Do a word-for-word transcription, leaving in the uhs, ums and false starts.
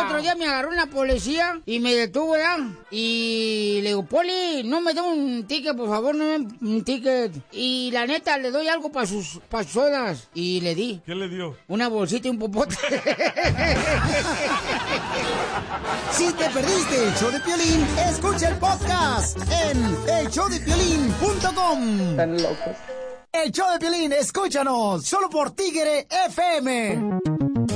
otro día me agarró una policía y me detuvo, ¿ya? Y le digo, Poli, no me da un ticket, por favor, no me da un ticket. Y la neta, le doy algo para sus, pa' sus sodas. Y le di. ¿Qué le dio? Una bolsita y un popote. Si te perdiste el show de Piolín, escucha el podcast en el show de piolín punto com. Están locos. El show de Piolín, escúchanos, solo por Tigre F M.